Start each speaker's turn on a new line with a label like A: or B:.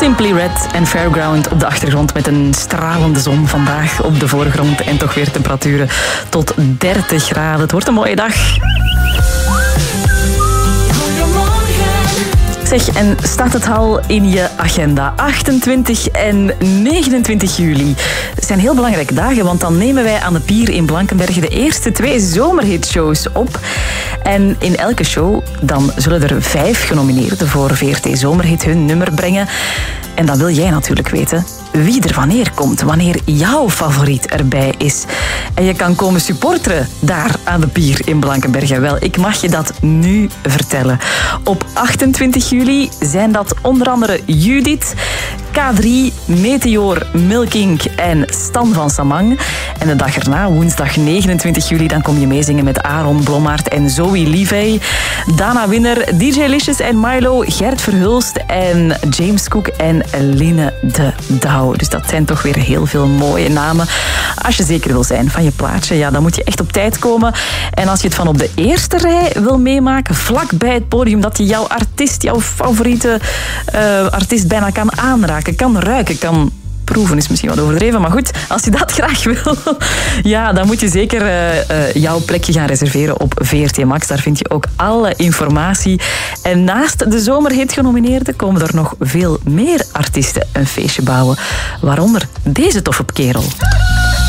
A: Simply Red en Fairground op de achtergrond met een stralende zon vandaag op de voorgrond en toch weer temperaturen tot 30 graden. Het wordt een mooie dag. Zeg, en staat het al in je agenda? 28 en 29 juli zijn heel belangrijke dagen, want dan nemen wij aan de Pier in Blankenberge de eerste 2 zomerhitshows op. En in elke show dan zullen er 5 genomineerden voor VRT Zomerhit hun nummer brengen. En dan wil jij natuurlijk weten wie er wanneer komt, wanneer jouw favoriet erbij is. En je kan komen supporteren daar aan de Pier in Blankenberge. Wel, ik mag je dat nu vertellen. Op 28 juli zijn dat onder andere Judith, K3, Meteor, Milkink en Stan van Samang. En de dag erna, woensdag 29 juli, dan kom je meezingen met Aaron Blommaert en Zoe Livey, Dana Winner, DJ Licious en Milo, Gert Verhulst en James Cook en Line de Douw. Dus dat zijn toch weer heel veel mooie namen. Als je zeker wil zijn van je plaatje, ja, dan moet je echt op tijd komen. En als je het van op de eerste rij wil meemaken, vlak bij het podium, dat je jouw artiest, jouw favoriete artiest bijna kan aanraken, kan ruiken, kan proeven is misschien wat overdreven, maar goed, als je dat graag wil, ja, dan moet je zeker jouw plekje gaan reserveren op VRT Max. Daar vind je ook alle informatie. En naast de zomerhit genomineerden komen er nog veel meer artiesten een feestje bouwen. Waaronder deze toffe kerel.